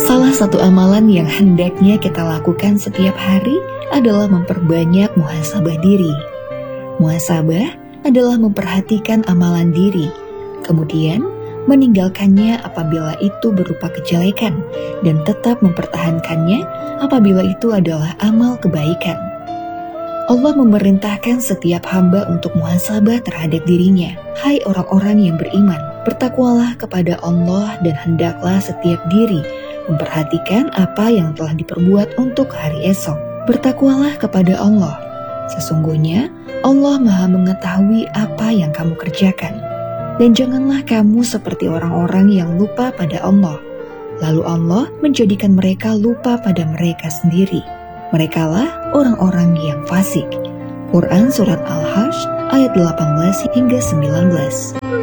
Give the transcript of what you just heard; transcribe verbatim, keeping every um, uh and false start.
Salah satu amalan yang hendaknya kita lakukan setiap hari adalah memperbanyak muhasabah diri. Muhasabah adalah memperhatikan amalan diri, kemudian meninggalkannya apabila itu berupa kejelekan, dan tetap mempertahankannya apabila itu adalah amal kebaikan. Allah memerintahkan setiap hamba untuk muhasabah terhadap dirinya. Hai orang-orang yang beriman, bertakwalah kepada Allah dan hendaklah setiap diri memperhatikan apa yang telah diperbuat untuk hari esok. Bertakwalah kepada Allah. Sesungguhnya Allah Maha mengetahui apa yang kamu kerjakan. Dan janganlah kamu seperti orang-orang yang lupa pada Allah, lalu Allah menjadikan mereka lupa pada mereka sendiri. Merekalah orang-orang yang fasik. Quran Surat Al-Hajj ayat delapan belas hingga sembilan belas.